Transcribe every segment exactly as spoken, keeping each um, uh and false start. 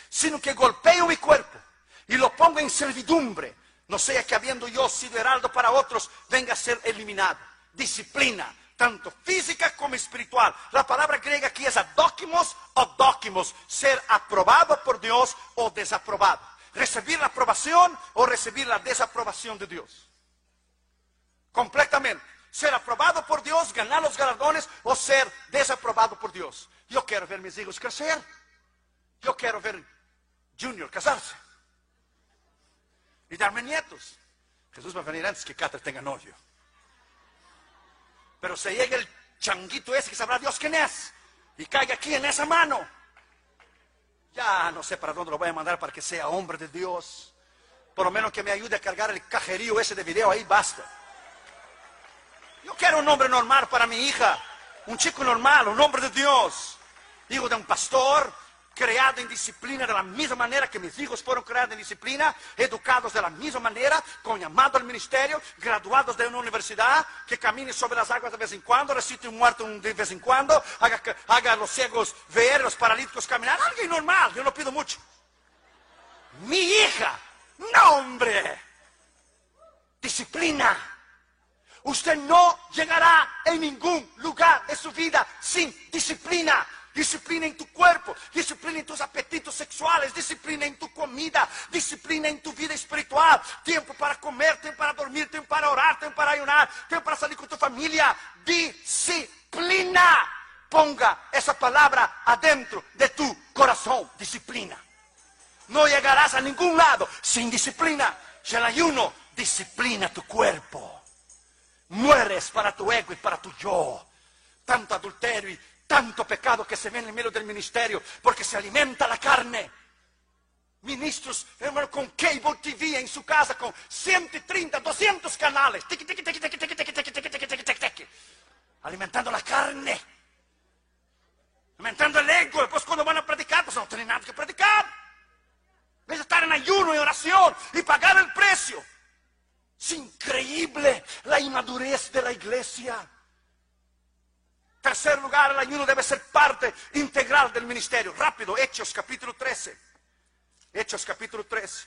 sino que golpeo mi cuerpo y lo pongo en servidumbre, no sea que habiendo yo sido heraldo para otros, venga a ser eliminado. Disciplina, tanto física como espiritual. La palabra griega aquí es adóquimos o dóquimos, ser aprobado por Dios o desaprobado. Recibir la aprobación o recibir la desaprobación de Dios. Completamente. Ser aprobado por Dios, ganar los galardones, o ser desaprobado por Dios. Yo quiero ver mis hijos crecer. Yo quiero ver Junior casarse y darme nietos. Jesús va a venir antes que Catra tenga novio. Pero se llega el changuito ese que sabrá Dios quién es y caiga aquí en esa mano, ya no sé para dónde lo voy a mandar para que sea hombre de Dios. Por lo menos que me ayude a cargar el cajerío ese de video, ahí basta. Yo quiero un hombre normal para mi hija, un chico normal, un hombre de Dios, hijo de un pastor, creado en disciplina de la misma manera que mis hijos fueron creados en disciplina, educados de la misma manera, con llamado al ministerio, graduados de una universidad, que camine sobre las aguas de vez en cuando, recite un muerto de vez en cuando, haga, haga a los ciegos ver, los paralíticos caminar, alguien normal, yo no pido mucho. Mi hija, no hombre, disciplina. Usted no llegará en ningún lugar de su vida sin disciplina. Disciplina en tu cuerpo, disciplina en tus apetitos sexuales, disciplina en tu comida, disciplina en tu vida espiritual. Tiempo para comer, tiempo para dormir, tiempo para orar, tiempo para ayunar, tiempo para salir con tu familia. Disciplina. Ponga esa palabra adentro de tu corazón. Disciplina. No llegarás a ningún lado sin disciplina. Si el ayuno disciplina tu cuerpo, mueres para tu ego y para tu yo. Tanto adulterio y tanto pecado que se ve en el medio del ministerio, porque se alimenta la carne. Ministros, hermano, con cable T V en su casa, con ciento treinta, doscientos canales, tiqui, tiqui, tiqui, tiqui, tiqui, tiqui, tiqui, tiqui, tiqui, tiqui, tiqui, alimentando la carne, alimentando el ego. Después cuando van a predicar, pues no tienen nada que predicar. Es estar en ayuno y oración y pagar el precio. Es increíble la inmadurez de la iglesia. Tercer lugar, el ayuno debe ser parte integral del ministerio. Rápido, Hechos capítulo trece. Hechos capítulo trece.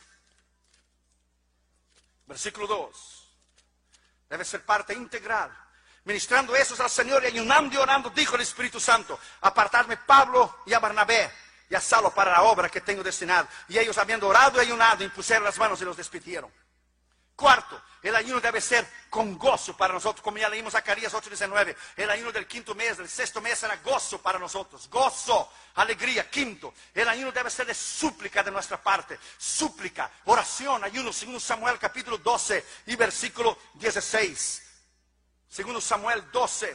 Versículo dos. Debe ser parte integral. Ministrando esos al Señor y ayunando y orando, dijo el Espíritu Santo: apartadme Pablo y a Bernabé y a Saulo para la obra que tengo destinado. Y ellos, habiendo orado y ayunado, impusieron las manos y los despidieron. Cuarto, el ayuno debe ser con gozo para nosotros, como ya leímos Zacarías ocho diecinueve. El ayuno del quinto mes, del sexto mes, será gozo para nosotros. Gozo, alegría. Quinto, el ayuno debe ser de súplica de nuestra parte. Súplica, oración, ayuno, segundo Samuel capítulo doce y versículo dieciséis. Segundo Samuel doce,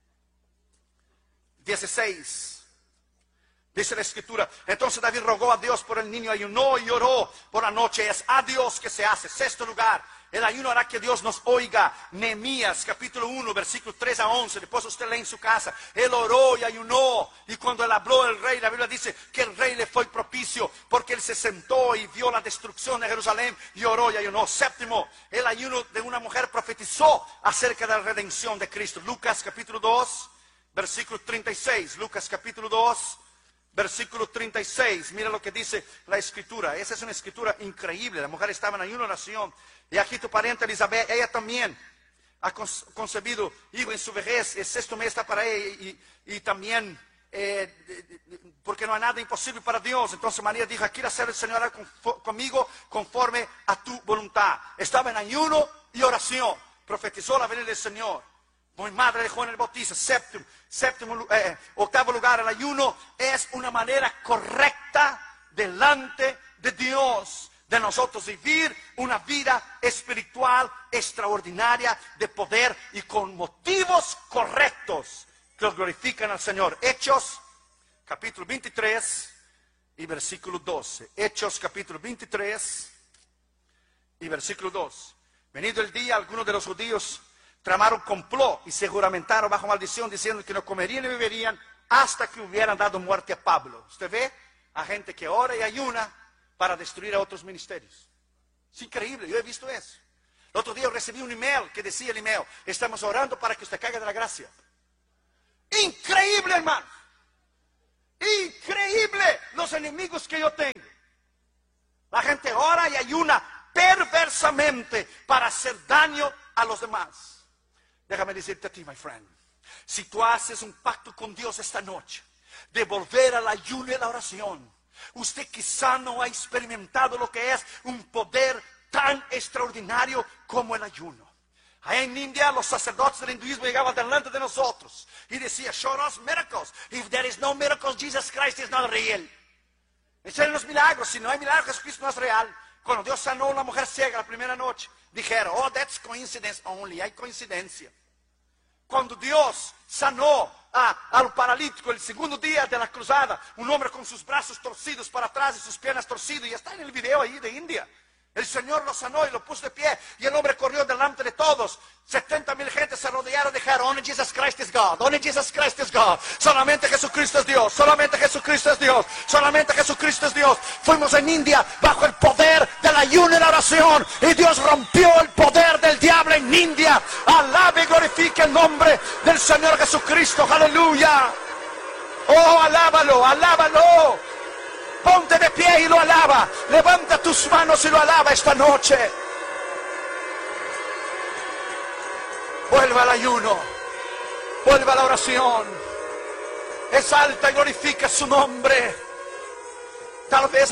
dieciséis. Dice la escritura: entonces David rogó a Dios por el niño, ayunó y oró por la noche. Es a Dios que se hace. Sexto lugar, el ayuno hará que Dios nos oiga. Nehemías capítulo uno, versículo tres a once. Después usted lee en su casa. Él oró y ayunó. Y cuando él habló el rey, la Biblia dice que el rey le fue propicio, porque él se sentó y vio la destrucción de Jerusalén y oró y ayunó. Séptimo, el ayuno de una mujer profetizó acerca de la redención de Cristo. Lucas capítulo dos, versículo treinta y seis. Lucas capítulo dos, versículo treinta y seis, mira lo que dice la escritura. Esa es una escritura increíble. La mujer estaba en ayuno y oración. Y aquí tu pariente Elizabeth, ella también ha concebido hijo en su vejez. El sexto mes está para ella. Y, y también, eh, porque no hay nada imposible para Dios. Entonces María dijo: quiero hacer el Señor conmigo conforme a tu voluntad. Estaba en ayuno y oración. Profetizó la venida del Señor. Muy madre de Juan el Bautista. Séptimo, séptimo eh, octavo lugar, el ayuno es una manera correcta delante de Dios de nosotros vivir una vida espiritual extraordinaria de poder y con motivos correctos que glorifican al Señor. Hechos capítulo veintitrés y versículo doce. Hechos capítulo veintitrés y versículo doce. Venido el día, algunos de los judíos tramaron complot y se juramentaron bajo maldición, diciendo que no comerían ni beberían hasta que hubieran dado muerte a Pablo. Usted ve a gente que ora y ayuna para destruir a otros ministerios. Es increíble, yo he visto eso. El otro día recibí un email que decía el email: estamos orando para que usted caiga de la gracia. Increíble, hermano. Increíble los enemigos que yo tengo. La gente ora y ayuna perversamente para hacer daño a los demás. Déjame decirte a ti, my friend, si tú haces un pacto con Dios esta noche de volver al ayuno y a la oración, usted quizá no ha experimentado lo que es un poder tan extraordinario como el ayuno. Allá en India los sacerdotes del hinduismo llegaban delante de nosotros y decían, show us miracles. If there is no miracles, Jesus Christ is not real. Enseñen los milagros. Si no hay milagros, Jesucristo no es real. Cuando Dios sanó a una mujer ciega la primera noche, dijeron, oh, that's coincidence only. Hay coincidencia. Cuando Dios sanó a, al paralítico el segundo día de la cruzada, un hombre con sus brazos torcidos para atrás y sus piernas torcidas, y está en el video ahí de India. El Señor lo sanó y lo puso de pie, y el hombre corrió delante de todos. setenta mil gente se rodearon y dijeron, only Jesus Christ is God, only Jesus Christ is God. Solamente Jesucristo es Dios, solamente Jesucristo es Dios, solamente Jesucristo es Dios. Fuimos en India bajo el poder del ayuno y la oración, y Dios rompió el poder del diablo en India. Alabe y glorifique el nombre del Señor Jesucristo, aleluya. Oh, alábalo, alábalo. Ponte de pie y lo alaba. Levanta tus manos y lo alaba esta noche. Vuelve al ayuno. Vuelve a la oración. Exalta y glorifica su nombre. Tal vez.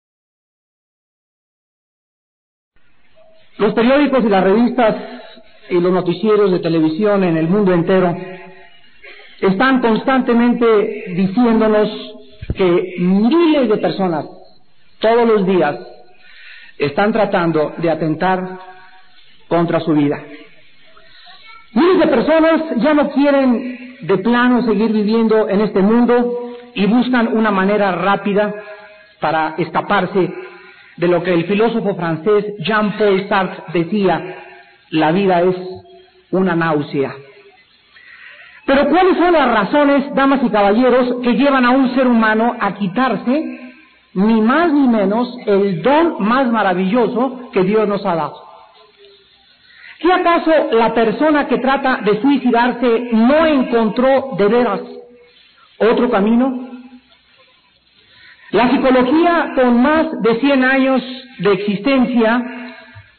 Los periódicos y las revistas y los noticieros de televisión en el mundo entero están constantemente diciéndonos que miles de personas todos los días están tratando de atentar contra su vida. Miles de personas ya no quieren de plano seguir viviendo en este mundo y buscan una manera rápida para escaparse de lo que el filósofo francés Jean-Paul Sartre decía: la vida es una náusea. Pero ¿cuáles son las razones, damas y caballeros, que llevan a un ser humano a quitarse, ni más ni menos, el don más maravilloso que Dios nos ha dado? ¿Qué acaso la persona que trata de suicidarse no encontró de veras otro camino? La psicología, con más de cien años de existencia,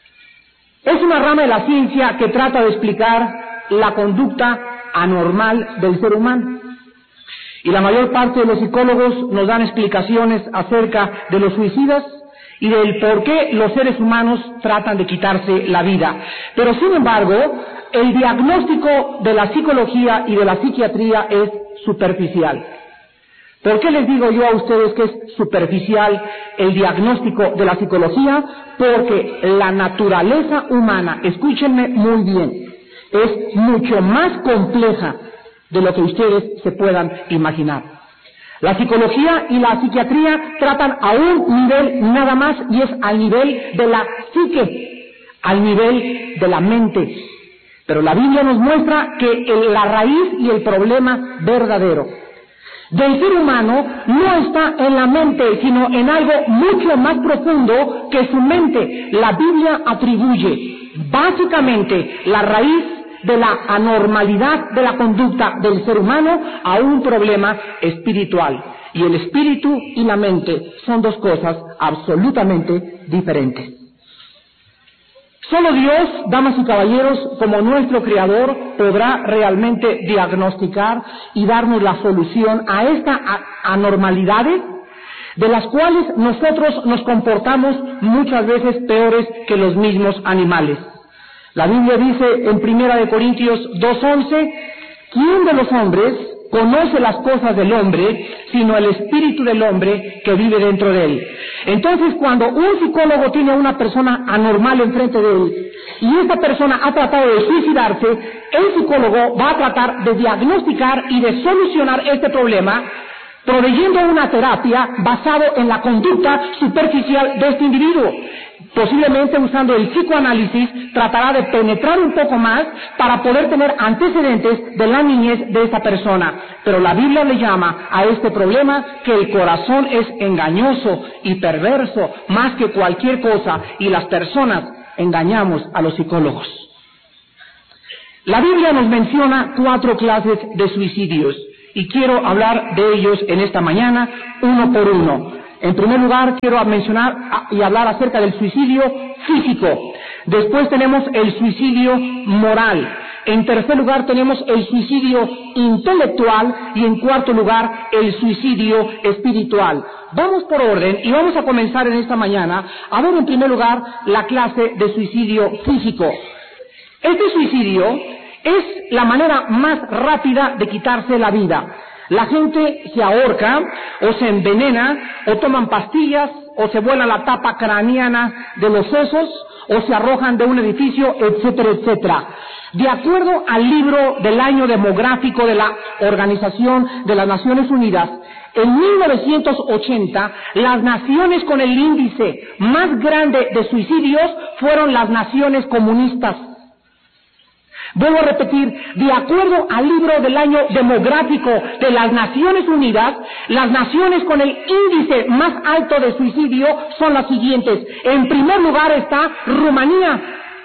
es una rama de la ciencia que trata de explicar la conducta anormal del ser humano. Y la mayor parte de los psicólogos nos dan explicaciones acerca de los suicidas y del por qué los seres humanos tratan de quitarse la vida. Pero sin embargo, el diagnóstico de la psicología y de la psiquiatría es superficial. ¿Por qué les digo yo a ustedes que es superficial el diagnóstico de la psicología? Porque la naturaleza humana, escúchenme muy bien, es mucho más compleja de lo que ustedes se puedan imaginar. La psicología y la psiquiatría tratan a un nivel nada más, y es al nivel de la psique, al nivel de la mente. Pero la Biblia nos muestra que la raíz y el problema verdadero del ser humano no está en la mente, sino en algo mucho más profundo que su mente. La Biblia atribuye básicamente la raíz de la anormalidad de la conducta del ser humano a un problema espiritual. Y el espíritu y la mente son dos cosas absolutamente diferentes. Solo Dios, damas y caballeros, como nuestro Creador, podrá realmente diagnosticar y darnos la solución a estas anormalidades de las cuales nosotros nos comportamos muchas veces peores que los mismos animales. La Biblia dice en Primera de Corintios dos once, ¿quién de los hombres conoce las cosas del hombre, sino el espíritu del hombre que vive dentro de él? Entonces, cuando un psicólogo tiene a una persona anormal enfrente de él, y esta persona ha tratado de suicidarse, el psicólogo va a tratar de diagnosticar y de solucionar este problema, proveyendo una terapia basado en la conducta superficial de este individuo. Posiblemente usando el psicoanálisis tratará de penetrar un poco más para poder tener antecedentes de la niñez de esta persona. Pero la Biblia le llama a este problema que el corazón es engañoso y perverso más que cualquier cosa, y las personas engañamos a los psicólogos. La Biblia nos menciona cuatro clases de suicidios y quiero hablar de ellos en esta mañana uno por uno. En primer lugar, quiero mencionar y hablar acerca del suicidio físico. Después tenemos el suicidio moral. En tercer lugar, tenemos el suicidio intelectual. Y en cuarto lugar, el suicidio espiritual. Vamos por orden y vamos a comenzar en esta mañana a ver en primer lugar la clase de suicidio físico. Este suicidio es la manera más rápida de quitarse la vida. La gente se ahorca, o se envenena, o toman pastillas, o se vuelan la tapa craneana de los sesos, o se arrojan de un edificio, etcétera, etcétera. De acuerdo al libro del año demográfico de la Organización de las Naciones Unidas, en mil novecientos ochenta, las naciones con el índice más grande de suicidios fueron las naciones comunistas. Vuelvo a repetir, de acuerdo al libro del año demográfico de las Naciones Unidas, las naciones con el índice más alto de suicidio son las siguientes. En primer lugar está Rumanía.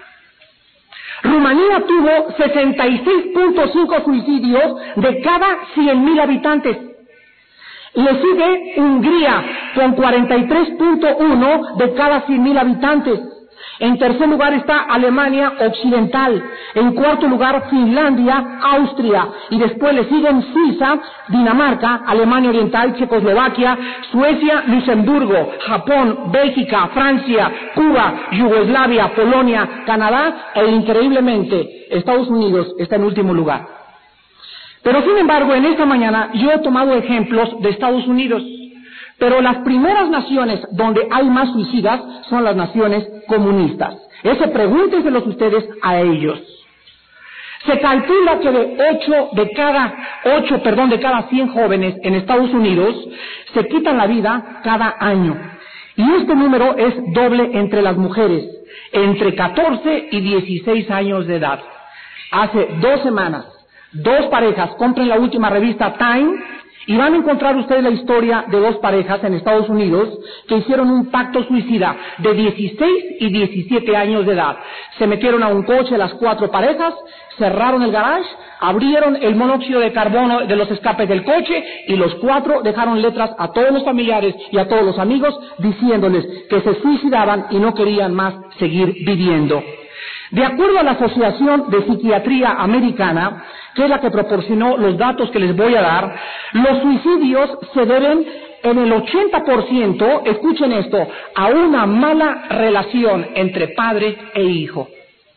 Rumanía tuvo sesenta y seis punto cinco suicidios de cada cien mil habitantes. Le sigue Hungría con cuarenta y tres punto uno de cada cien mil habitantes. En tercer lugar está Alemania Occidental. En cuarto lugar Finlandia, Austria. Y después le siguen Suiza, Dinamarca, Alemania Oriental, Checoslovaquia, Suecia, Luxemburgo, Japón, Bélgica, Francia, Cuba, Yugoslavia, Polonia, Canadá e increíblemente Estados Unidos está en último lugar. Pero sin embargo, en esta mañana yo he tomado ejemplos de Estados Unidos. Pero las primeras naciones donde hay más suicidas son las naciones comunistas. Ese pregúntenselos ustedes a ellos. Se calcula que de ocho de cada ocho, perdón, de cada cien jóvenes en Estados Unidos se quitan la vida cada año. Y este número es doble entre las mujeres, entre catorce y dieciséis años de edad. Hace dos semanas, dos parejas, compren la última revista Time, y van a encontrar ustedes la historia de dos parejas en Estados Unidos que hicieron un pacto suicida de dieciséis y diecisiete años de edad. Se metieron a un coche las cuatro parejas, cerraron el garage, abrieron el monóxido de carbono de los escapes del coche y los cuatro dejaron letras a todos los familiares y a todos los amigos diciéndoles que se suicidaban y no querían más seguir viviendo. De acuerdo a la Asociación de Psiquiatría Americana, que es la que proporcionó los datos que les voy a dar, los suicidios se deben en el ochenta por ciento, escuchen esto, a una mala relación entre padre e hijo.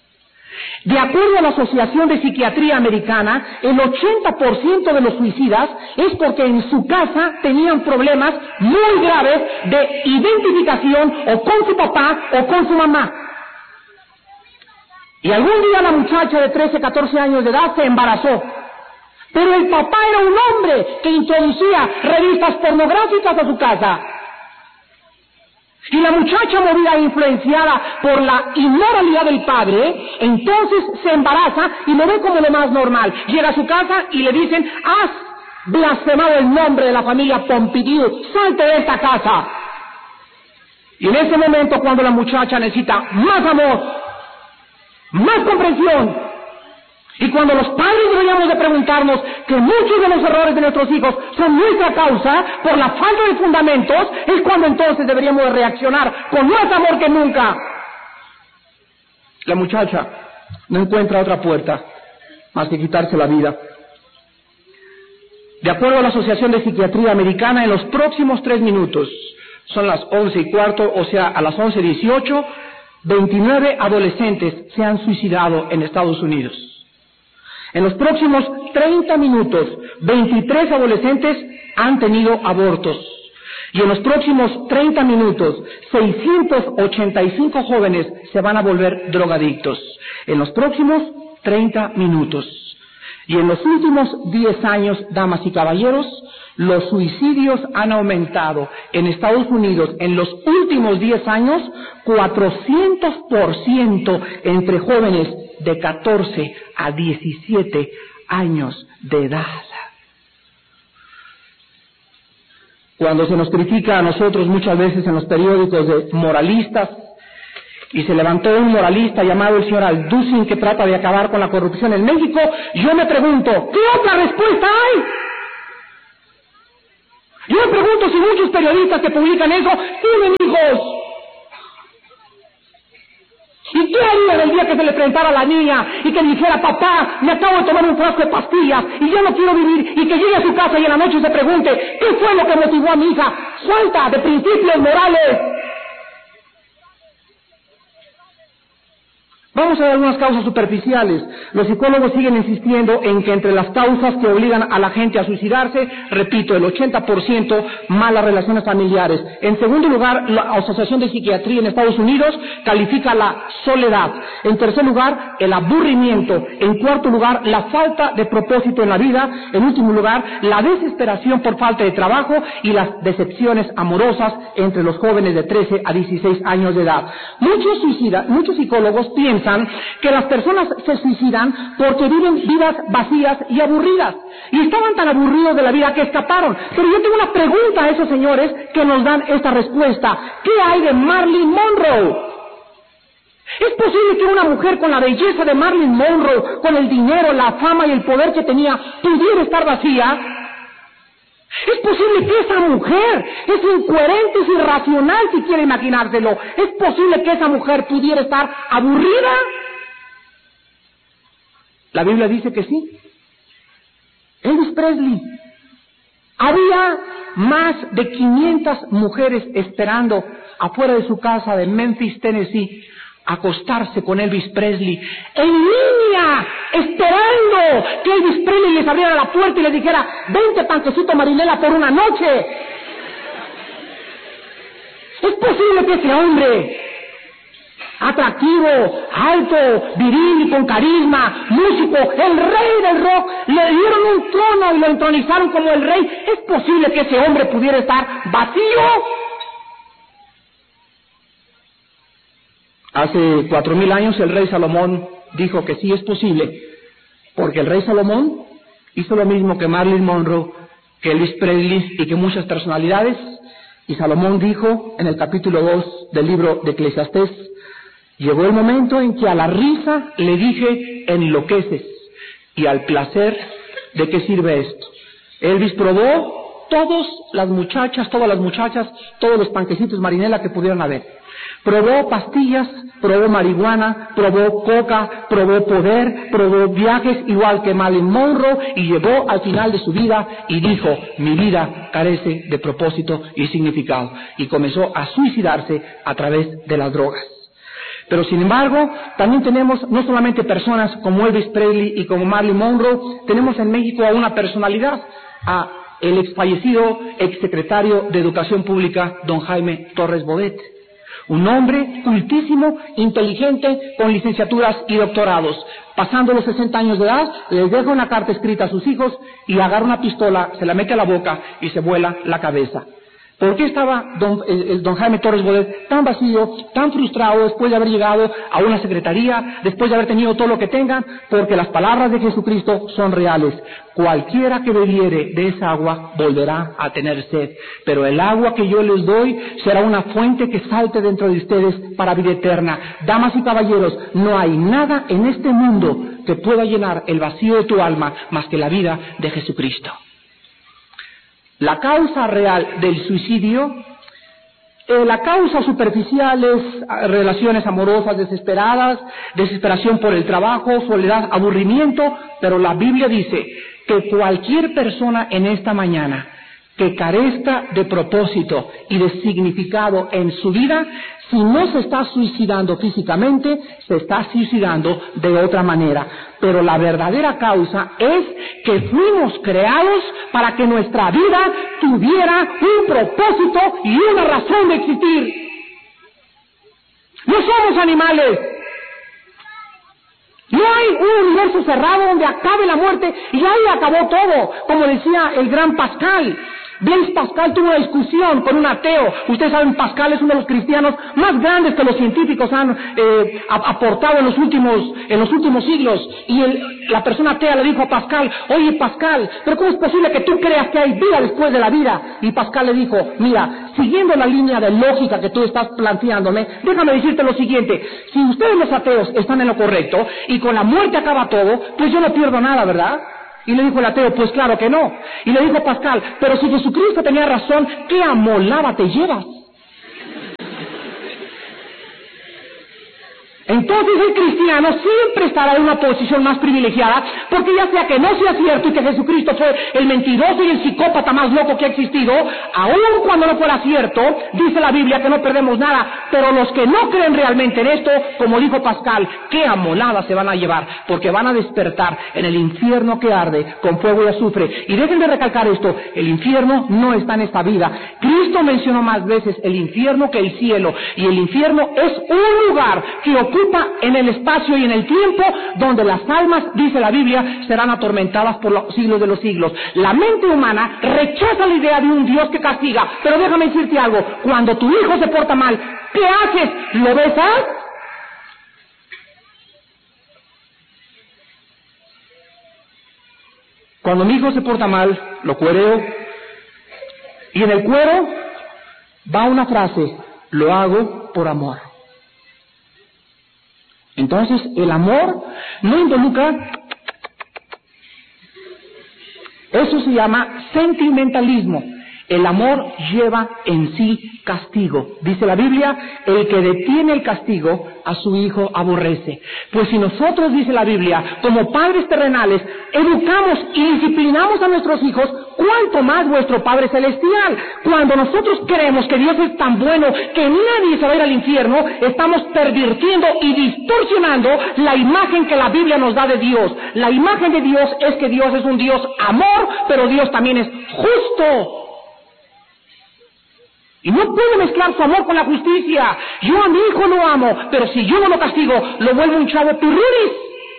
De acuerdo a la Asociación de Psiquiatría Americana, el ochenta por ciento de los suicidas es porque en su casa tenían problemas muy graves de identificación o con su papá o con su mamá. Y algún día la muchacha de trece, catorce años de edad se embarazó. Pero el papá era un hombre que introducía revistas pornográficas a su casa. Y la muchacha movida influenciada por la inmoralidad del padre, entonces se embaraza y lo ve como lo más normal. Llega a su casa y le dicen, has blasfemado el nombre de la familia Pompidou, salte de esta casa. Y en ese momento cuando la muchacha necesita más amor, más comprensión, y cuando los padres deberíamos de preguntarnos que muchos de los errores de nuestros hijos son nuestra causa por la falta de fundamentos, es cuando entonces deberíamos de reaccionar con más amor que nunca. La muchacha no encuentra otra puerta más que quitarse la vida. De acuerdo a la Asociación de Psiquiatría Americana, en los próximos tres minutos, son las once y cuarto, o sea, a las once dieciocho, veintinueve adolescentes se han suicidado en Estados Unidos. En los próximos treinta minutos, veintitrés adolescentes han tenido abortos. Y en los próximos treinta minutos, seiscientos ochenta y cinco jóvenes se van a volver drogadictos. En los próximos treinta minutos. Y en los últimos diez años, damas y caballeros, los suicidios han aumentado en Estados Unidos en los últimos diez años cuatrocientos por ciento entre jóvenes de catorce a diecisiete años de edad. Cuando se nos critica a nosotros muchas veces en los periódicos de moralistas, y se levantó un moralista llamado el señor Alducin que trata de acabar con la corrupción en México, yo me pregunto, ¿qué otra respuesta hay? Yo me pregunto si muchos periodistas que publican eso tienen hijos. ¿Y qué haría el día que se le presentara a la niña y que le dijera, papá, me acabo de tomar un frasco de pastillas y yo no quiero vivir, y que llegue a su casa y en la noche se pregunte, ¿qué fue lo que motivó a mi hija? Falta de principios morales. Vamos a ver algunas causas superficiales. Los psicólogos siguen insistiendo en que entre las causas que obligan a la gente a suicidarse, repito, el ochenta por ciento, malas relaciones familiares. En segundo lugar, la Asociación de Psiquiatría en Estados Unidos califica la soledad. En tercer lugar, el aburrimiento. En cuarto lugar, la falta de propósito en la vida. En último lugar, la desesperación por falta de trabajo y las decepciones amorosas entre los jóvenes de trece a dieciséis años de edad. Muchos, suicida, muchos psicólogos piensan que las personas se suicidan porque viven vidas vacías y aburridas, y estaban tan aburridos de la vida que escaparon. Pero yo tengo una pregunta a esos señores que nos dan esta respuesta: ¿qué hay de Marilyn Monroe? ¿Es posible que una mujer con la belleza de Marilyn Monroe, con el dinero, la fama y el poder que tenía, pudiera estar vacía? Es posible que esa mujer, es incoherente, es irracional si quiere imaginárselo, es posible que esa mujer pudiera estar aburrida. La Biblia dice que sí. Elvis Presley, había más de quinientas mujeres esperando afuera de su casa de Memphis, Tennessee, acostarse con Elvis Presley, en línea, esperando que Elvis Presley les abriera la puerta y les dijera, vente panquecito Marinela por una noche. Es posible que ese hombre, atractivo, alto, viril y con carisma, músico, el rey del rock, le dieron un trono y lo entronizaron como el rey, es posible que ese hombre pudiera estar vacío. Hace cuatro mil años el rey Salomón dijo que sí es posible, porque el rey Salomón hizo lo mismo que Marilyn Monroe, que Elvis Presley y que muchas personalidades, y Salomón dijo en el capítulo dos del libro de Eclesiastés, llegó el momento en que a la risa le dije, enloqueces, y al placer, ¿de qué sirve esto? Elvis probó todas las muchachas, todas las muchachas, todos los panquecitos Marinela que pudieran haber. Probó pastillas, probó marihuana, probó coca, probó poder, probó viajes igual que Marilyn Monroe, y llegó al final de su vida y dijo, mi vida carece de propósito y significado, y comenzó a suicidarse a través de las drogas. Pero sin embargo, también tenemos no solamente personas como Elvis Presley y como Marilyn Monroe, tenemos en México a una personalidad, a el exfallecido exsecretario de Educación Pública, don Jaime Torres Bodet. Un hombre cultísimo, inteligente, con licenciaturas y doctorados. Pasando los sesenta años de edad, les deja una carta escrita a sus hijos y agarra una pistola, se la mete a la boca y se vuela la cabeza. ¿Por qué estaba don, el, el don Jaime Torres Bodet tan vacío, tan frustrado después de haber llegado a una secretaría, después de haber tenido todo lo que tengan? Porque las palabras de Jesucristo son reales. Cualquiera que bebiere de esa agua volverá a tener sed, pero el agua que yo les doy será una fuente que salte dentro de ustedes para vida eterna. Damas y caballeros, no hay nada en este mundo que pueda llenar el vacío de tu alma más que la vida de Jesucristo. La causa real del suicidio, eh, la causa superficial es relaciones amorosas desesperadas, desesperación por el trabajo, soledad, aburrimiento, pero la Biblia dice que cualquier persona en esta mañana que carezca de propósito y de significado en su vida, si no se está suicidando físicamente, se está suicidando de otra manera. Pero la verdadera causa es que fuimos creados para que nuestra vida tuviera un propósito y una razón de existir. No somos animales. No hay un universo cerrado donde acabe la muerte y ahí acabó todo, como decía el gran Pascal. Blaise Pascal tuvo una discusión con un ateo. Ustedes saben, Pascal es uno de los cristianos más grandes que los científicos han eh, aportado en los últimos en los últimos siglos. Y el, la persona atea le dijo a Pascal, oye Pascal, ¿pero cómo es posible que tú creas que hay vida después de la vida? Y Pascal le dijo, mira, siguiendo la línea de lógica que tú estás planteándome, déjame decirte lo siguiente, si ustedes los ateos están en lo correcto y con la muerte acaba todo, pues yo no pierdo nada, ¿verdad? Y le dijo el ateo, pues claro que no. Y le dijo Pascal, pero si Jesucristo tenía razón, ¿qué amolada te llevas? Entonces el cristiano siempre estará en una posición más privilegiada, porque ya sea que no sea cierto y que Jesucristo fue el mentiroso y el psicópata más loco que ha existido, aun cuando no fuera cierto, dice la Biblia que no perdemos nada, pero los que no creen realmente en esto, como dijo Pascal, qué amolada se van a llevar, porque van a despertar en el infierno que arde con fuego y azufre. Y dejen de recalcar esto, el infierno no está en esta vida. Cristo mencionó más veces el infierno que el cielo, y el infierno es un lugar que ocupa en el espacio y en el tiempo, donde las almas, dice la Biblia, serán atormentadas por los siglos de los siglos. La mente humana rechaza la idea de un Dios que castiga, pero déjame decirte algo, cuando tu hijo se porta mal, ¿qué haces? ¿Lo besas? Cuando mi hijo se porta mal, lo cuereo, y en el cuero va una frase, lo hago por amor. Entonces, el amor no involucra, eso se llama sentimentalismo. El amor lleva en sí castigo. Dice la Biblia, el que detiene el castigo, a su hijo aborrece. Pues si nosotros, dice la Biblia, como padres terrenales, educamos y disciplinamos a nuestros hijos, ¿cuánto más vuestro Padre Celestial? Cuando nosotros creemos que Dios es tan bueno que nadie se va a ir al infierno, estamos pervirtiendo y distorsionando la imagen que la Biblia nos da de Dios. La imagen de Dios es que Dios es un Dios amor, pero Dios también es justo. Y no puede mezclar su amor con la justicia. Yo a mi hijo lo amo, pero si yo no lo castigo, lo vuelvo un chavo pirruris.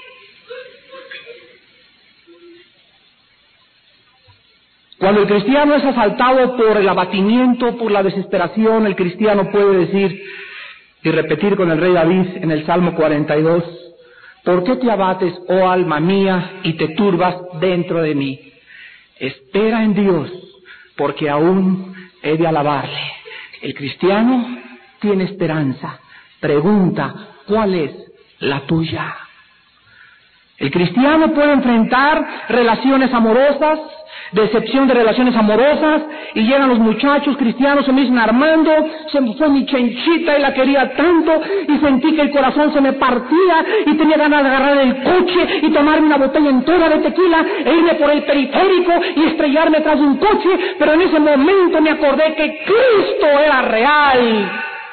Cuando el cristiano es asaltado por el abatimiento, por la desesperación, el cristiano puede decir y repetir con el rey David en el Salmo cuarenta y dos, ¿por qué te abates, oh alma mía, y te turbas dentro de mí? Espera en Dios, porque aún he de alabarle. El cristiano tiene esperanza. Pregunta, ¿cuál es la tuya? El cristiano puede enfrentar relaciones amorosas, decepción de relaciones amorosas, y llegan los muchachos cristianos, se me dicen, Armando, se me fue mi chenchita y la quería tanto, y sentí que el corazón se me partía, y tenía ganas de agarrar el coche y tomarme una botella entera de tequila, e irme por el periférico y estrellarme tras de un coche, pero en ese momento me acordé que Cristo era real.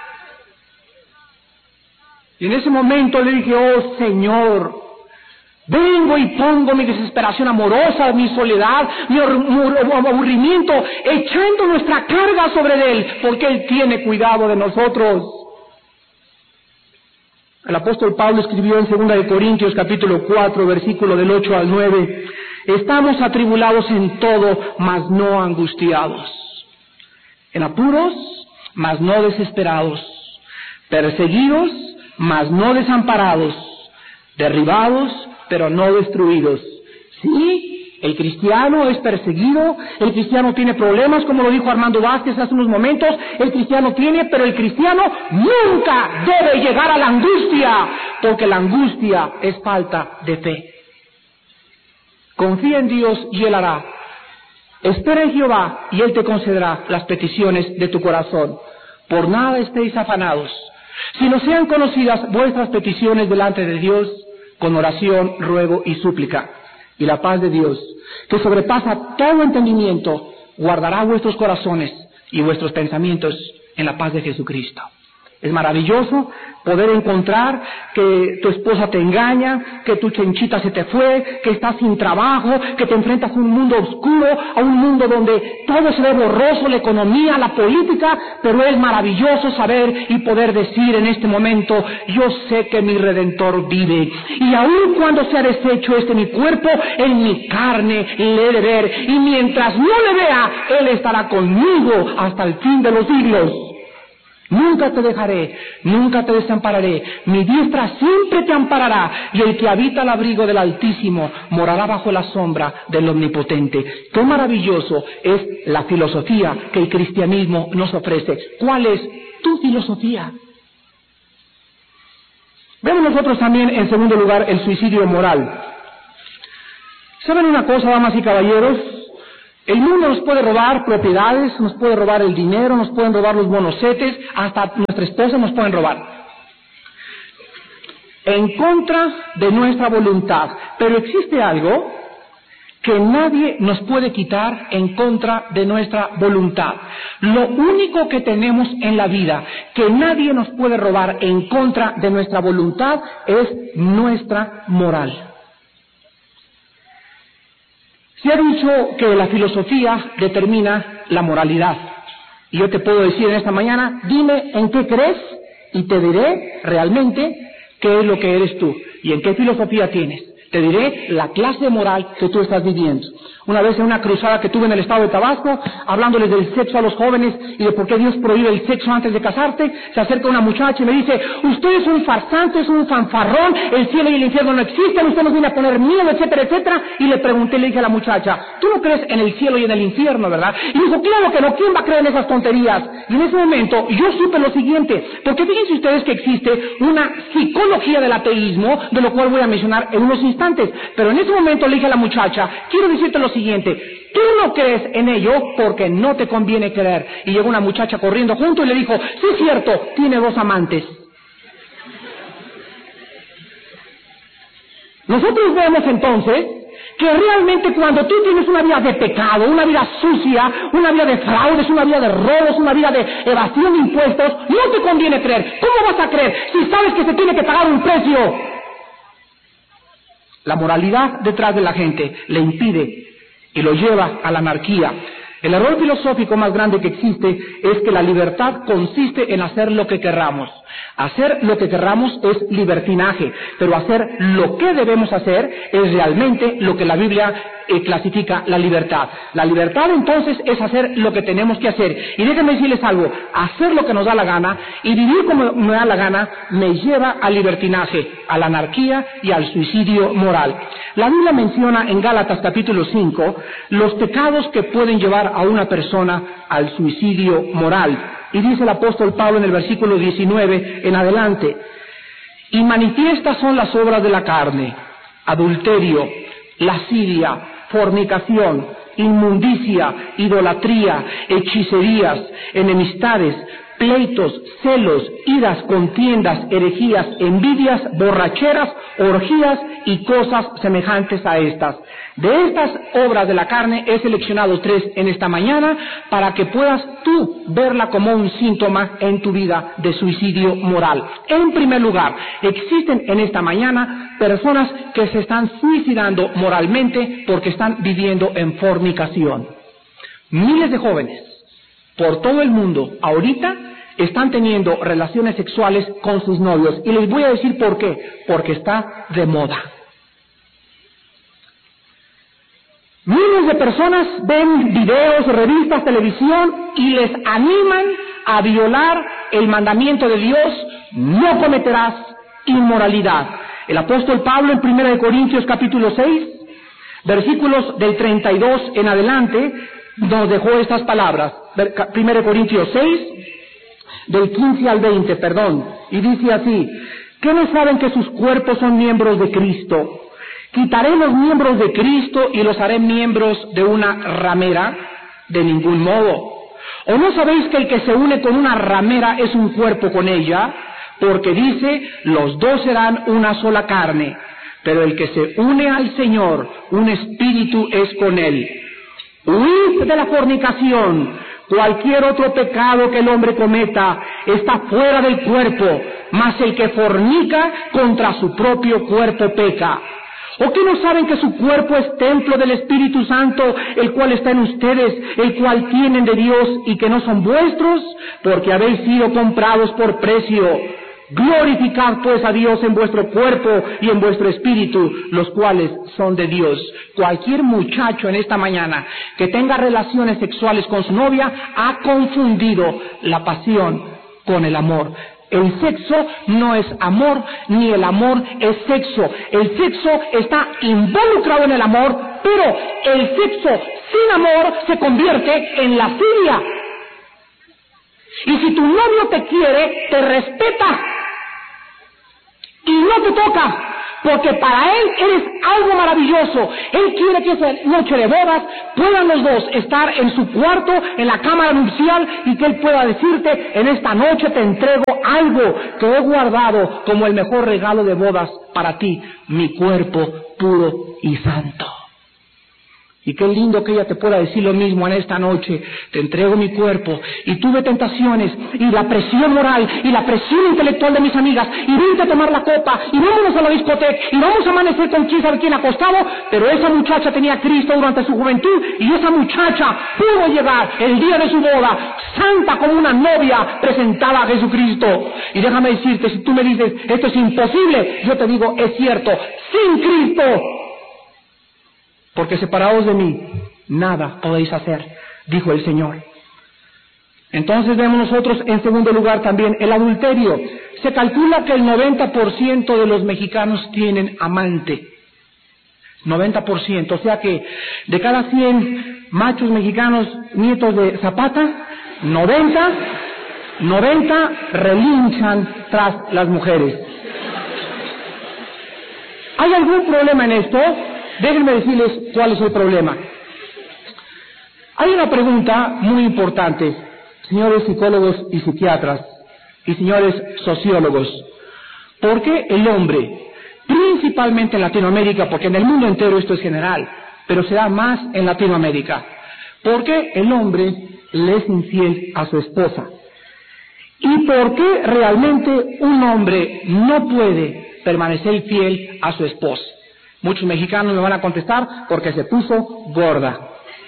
Y en ese momento le dije, oh Señor, vengo y pongo mi desesperación amorosa, mi soledad, mi aburrimiento, echando nuestra carga sobre Él, porque Él tiene cuidado de nosotros. El apóstol Pablo escribió en segunda de Corintios capítulo cuatro, versículo del ocho al nueve, estamos atribulados en todo, mas no angustiados, en apuros, mas no desesperados, perseguidos, mas no desamparados, derribados, pero no destruidos. Sí, el cristiano es perseguido, el cristiano tiene problemas, como lo dijo Armando Vázquez hace unos momentos, el cristiano tiene, pero el cristiano nunca debe llegar a la angustia, porque la angustia es falta de fe. Confía en Dios y Él hará. Espera en Jehová y Él te concederá las peticiones de tu corazón. Por nada estéis afanados, sino sean conocidas vuestras peticiones delante de Dios, con oración, ruego y súplica. Y la paz de Dios, que sobrepasa todo entendimiento, guardará vuestros corazones y vuestros pensamientos en la paz de Jesucristo. Es maravilloso poder encontrar que tu esposa te engaña, que tu chenchita se te fue, que estás sin trabajo, que te enfrentas a un mundo oscuro, a un mundo donde todo se ve borroso, la economía, la política, pero es maravilloso saber y poder decir en este momento, yo sé que mi Redentor vive, y aun cuando se ha deshecho este mi cuerpo, en mi carne le he de ver, y mientras no le vea, Él estará conmigo hasta el fin de los siglos. Nunca te dejaré, nunca te desampararé, mi diestra siempre te amparará, y el que habita al abrigo del Altísimo morará bajo la sombra del Omnipotente. Qué maravilloso es la filosofía que el cristianismo nos ofrece. ¿Cuál es tu filosofía? Vemos nosotros también, en segundo lugar, el suicidio moral. ¿Saben una cosa, damas y caballeros? El mundo nos puede robar propiedades, nos puede robar el dinero, nos pueden robar los monocetes, hasta nuestra esposa nos pueden robar. En contra de nuestra voluntad. Pero existe algo que nadie nos puede quitar en contra de nuestra voluntad. Lo único que tenemos en la vida que nadie nos puede robar en contra de nuestra voluntad es nuestra moral. Se ha dicho que la filosofía determina la moralidad. Y yo te puedo decir en esta mañana, dime en qué crees y te diré realmente qué es lo que eres tú y en qué filosofía tienes. Te diré la clase moral que tú estás viviendo. Una vez en una cruzada que tuve en el estado de Tabasco, hablándoles del sexo a los jóvenes y de por qué Dios prohíbe el sexo antes de casarte, se acerca una muchacha y me dice, usted es un farsante, es un fanfarrón, el cielo y el infierno no existen, usted nos viene a poner miedo, etcétera, etcétera. Y le pregunté, le dije a la muchacha, tú no crees en el cielo y en el infierno, ¿verdad? Y dijo, claro que no, ¿quién va a creer en esas tonterías? Y en ese momento yo supe lo siguiente, porque fíjense ustedes que existe una psicología del ateísmo, de lo cual voy a mencionar en unos instantes. Pero en ese momento le dije a la muchacha, quiero decirte lo siguiente, tú no crees en ello porque no te conviene creer. Y llegó una muchacha corriendo junto y le dijo, sí es cierto, tiene dos amantes. Nosotros vemos entonces que realmente cuando tú tienes una vida de pecado, una vida sucia, una vida de fraudes, una vida de robos, una vida de evasión de impuestos, no te conviene creer. ¿Cómo vas a creer si sabes que se tiene que pagar un precio? La moralidad detrás de la gente le impide y lo lleva a la anarquía. El error filosófico más grande que existe es que la libertad consiste en hacer lo que querramos. Hacer lo que querramos es libertinaje, pero hacer lo que debemos hacer es realmente lo que la Biblia eh, clasifica la libertad. La libertad entonces es hacer lo que tenemos que hacer. Y déjenme decirles algo, hacer lo que nos da la gana y vivir como me da la gana me lleva al libertinaje, a la anarquía y al suicidio moral. La Biblia menciona en Gálatas capítulo cinco los pecados que pueden llevar a una persona al suicidio moral. Y dice el apóstol Pablo en el versículo diecinueve en adelante, y manifiestas son las obras de la carne, adulterio, lascivia, fornicación, inmundicia, idolatría, hechicerías, enemistades, pleitos, celos, iras, contiendas, herejías, envidias, borracheras, orgías y cosas semejantes a estas. De estas obras de la carne he seleccionado tres en esta mañana para que puedas tú verla como un síntoma en tu vida de suicidio moral. En primer lugar, existen en esta mañana personas que se están suicidando moralmente porque están viviendo en fornicación. Miles de jóvenes por todo el mundo ahorita están teniendo relaciones sexuales con sus novios. Y les voy a decir por qué. Porque está de moda. Miles de personas ven videos, revistas, televisión y les animan a violar el mandamiento de Dios, no cometerás inmoralidad. El apóstol Pablo en primera de Corintios capítulo seis, versículos del treinta y dos en adelante, nos dejó estas palabras. primera de Corintios seis, del quince al veinte, perdón, y dice así, ¿qué no saben que sus cuerpos son miembros de Cristo? ¿Quitaré los miembros de Cristo y los haré miembros de una ramera? De ningún modo. ¿O no sabéis que el que se une con una ramera es un cuerpo con ella? Porque dice, los dos serán una sola carne. Pero el que se une al Señor, un espíritu es con él. Huid de la fornicación. Cualquier otro pecado que el hombre cometa está fuera del cuerpo, mas el que fornica contra su propio cuerpo peca. ¿O qué no saben que su cuerpo es templo del Espíritu Santo, el cual está en ustedes, el cual tienen de Dios y que no son vuestros? Porque habéis sido comprados por precio. Glorificad pues a Dios en vuestro cuerpo y en vuestro espíritu, los cuales son de Dios. Cualquier muchacho en esta mañana que tenga relaciones sexuales con su novia ha confundido la pasión con el amor. El sexo no es amor, ni el amor es sexo. El sexo está involucrado en el amor, pero el sexo sin amor se convierte en lascivia. Y si tu novio te quiere, te respeta y no te toca, porque para Él eres algo maravilloso. Él quiere que esa noche de bodas puedan los dos estar en su cuarto, en la cámara nupcial, y que Él pueda decirte: en esta noche te entrego algo que he guardado como el mejor regalo de bodas para ti, mi cuerpo puro y santo. Y qué lindo que ella te pueda decir lo mismo en esta noche: te entrego mi cuerpo, y tuve tentaciones, y la presión moral, y la presión intelectual de mis amigas, y vente a tomar la copa, y vámonos a la discoteca, y vamos a amanecer con quién sabe quién acostado, pero esa muchacha tenía a Cristo durante su juventud, y esa muchacha pudo llegar el día de su boda, santa como una novia presentada a Jesucristo. Y déjame decirte, si tú me dices, esto es imposible, yo te digo, es cierto, sin Cristo, porque separados de mí, nada podéis hacer, dijo el Señor. Entonces vemos nosotros, en segundo lugar, también el adulterio. Se calcula que el noventa por ciento de los mexicanos tienen amante. noventa por ciento, o sea que de cada cien machos mexicanos nietos de Zapata, noventa, noventa relinchan tras las mujeres. ¿Hay algún problema en esto? Déjenme decirles cuál es el problema. Hay una pregunta muy importante, señores psicólogos y psiquiatras, y señores sociólogos. ¿Por qué el hombre, principalmente en Latinoamérica, porque en el mundo entero esto es general, pero se da más en Latinoamérica, por qué el hombre le es infiel a su esposa? ¿Y por qué realmente un hombre no puede permanecer fiel a su esposa? Muchos mexicanos me van a contestar: porque se puso gorda.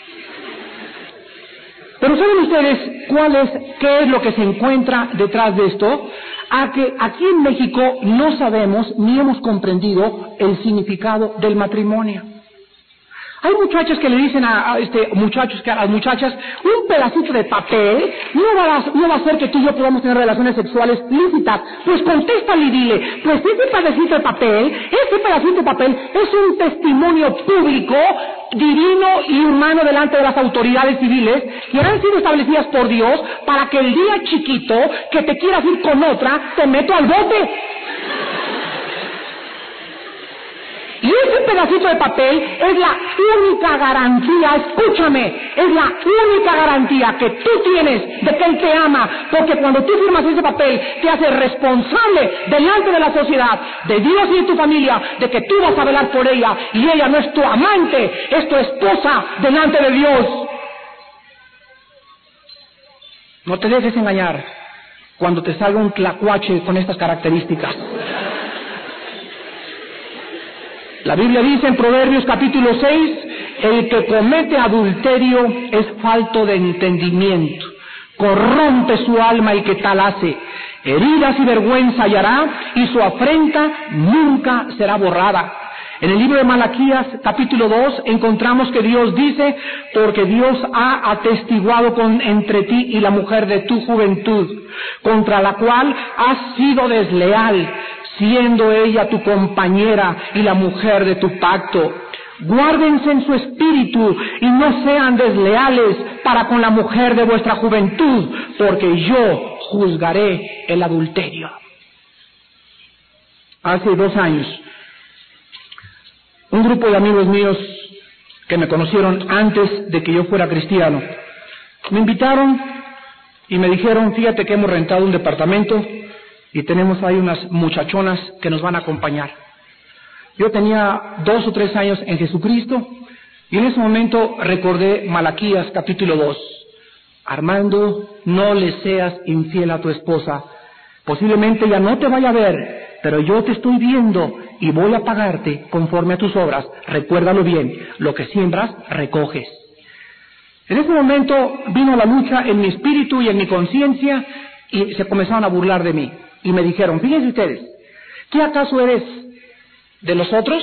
Pero ¿saben ustedes cuál es, qué es lo que se encuentra detrás de esto? A que aquí en México no sabemos ni hemos comprendido el significado del matrimonio. Hay muchachas que le dicen a, a este muchachos que a las muchachas: un pedacito de papel no va, a, no va a hacer que tú y yo podamos tener relaciones sexuales lícitas. Pues contéstale y dile: pues ese pedacito de papel, ese pedacito de papel es un testimonio público, divino y humano delante de las autoridades civiles que han sido establecidas por Dios para que el día chiquito que te quieras ir con otra, te meto al bote. Y ese pedacito de papel es la única garantía, escúchame, es la única garantía que tú tienes de que Él te ama, porque cuando tú firmas ese papel te hace responsable delante de la sociedad, de Dios y de tu familia, de que tú vas a velar por ella, y ella no es tu amante, es tu esposa delante de Dios. No te dejes engañar cuando te salga un tlacuache con estas características. La Biblia dice en Proverbios capítulo seis: el que comete adulterio es falto de entendimiento, corrompe su alma el que tal hace, heridas y vergüenza hallará, y su afrenta nunca será borrada. En el libro de Malaquías capítulo dos encontramos que Dios dice: porque Dios ha atestiguado con, entre ti y la mujer de tu juventud, contra la cual has sido desleal, siendo ella tu compañera y la mujer de tu pacto. Guárdense en su espíritu y no sean desleales para con la mujer de vuestra juventud, porque yo juzgaré el adulterio. Hace dos años, un grupo de amigos míos que me conocieron antes de que yo fuera cristiano, me invitaron y me dijeron: fíjate que hemos rentado un departamento y tenemos ahí unas muchachonas que nos van a acompañar. Yo tenía dos o tres años en Jesucristo, y en ese momento recordé Malaquías capítulo dos. Armando, no le seas infiel a tu esposa. Posiblemente ya no te vaya a ver, pero yo te estoy viendo y voy a pagarte conforme a tus obras. Recuérdalo bien, lo que siembras, recoges. En ese momento vino la lucha en mi espíritu y en mi conciencia, y se comenzaron a burlar de mí. Y me dijeron: fíjense ustedes, ¿qué acaso eres de los otros?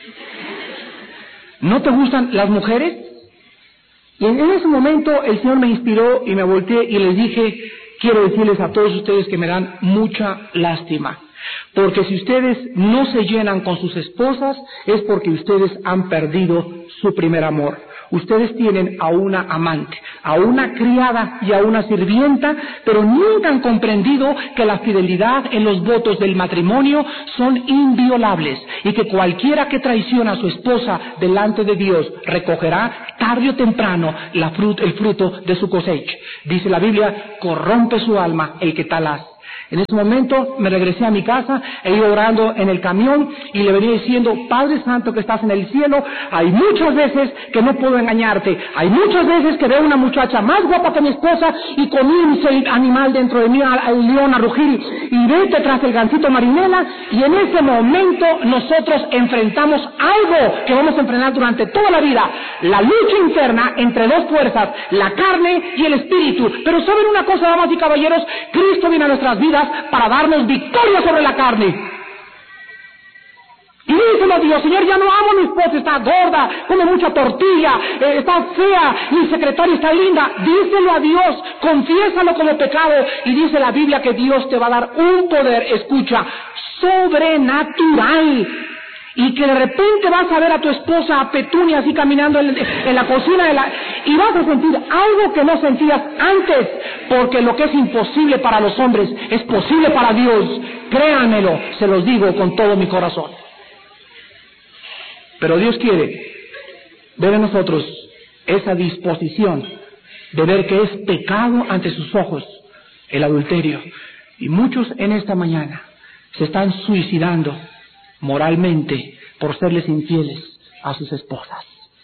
¿No te gustan las mujeres? Y en ese momento el Señor me inspiró y me volteé y les dije: quiero decirles a todos ustedes que me dan mucha lástima, porque si ustedes no se llenan con sus esposas es porque ustedes han perdido su primer amor. Ustedes tienen a una amante, a una criada y a una sirvienta, pero nunca han comprendido que la fidelidad en los votos del matrimonio son inviolables y que cualquiera que traiciona a su esposa delante de Dios recogerá tarde o temprano la frut- el fruto de su cosecha. Dice la Biblia, corrompe su alma el que tal hace. En ese momento me regresé a mi casa, e iba orando en el camión y le venía diciendo, Padre Santo que estás en el cielo, hay muchas veces que no puedo engañarte, hay muchas veces que veo una muchacha más guapa que mi esposa y comienza el animal dentro de mí, al león a rugir y vete tras el gansito marinela, y en ese momento nosotros enfrentamos algo que vamos a enfrentar durante toda la vida, la lucha interna entre dos fuerzas, la carne y el espíritu. Pero ¿saben una cosa, damas y caballeros? Cristo viene a nuestras vidas para darnos victoria sobre la carne. Y díselo a Dios, Señor, ya no amo a mi esposa, está gorda, come mucha tortilla, eh, está fea, mi secretaria está linda. Díselo a Dios, confiésalo como pecado. Y dice la Biblia que Dios te va a dar un poder, escucha, sobrenatural. Y que de repente vas a ver a tu esposa, a Petunia, así caminando en, en la cocina de la, y vas a sentir algo que no sentías antes, porque lo que es imposible para los hombres es posible para Dios. Créanmelo, se los digo con todo mi corazón. Pero Dios quiere ver en nosotros esa disposición de ver que es pecado ante sus ojos el adulterio. Y muchos en esta mañana se están suicidando moralmente por serles infieles a sus esposas.